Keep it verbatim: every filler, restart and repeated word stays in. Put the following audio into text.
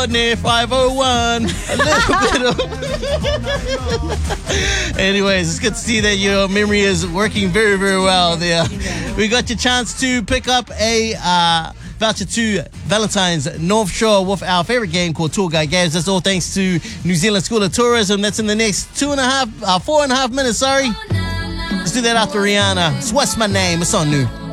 Courtney five oh one. A little bit of. Anyways, it's good to see that your memory is working very, very well there. We got your chance to pick up a uh, voucher to Valentine's North Shore with our favorite game called Tour Guide Games. That's all thanks to New Zealand School of Tourism. That's in the next two and a half, uh, four and a half minutes, sorry. Let's do that after Rihanna. It's What's My Name? It's on New.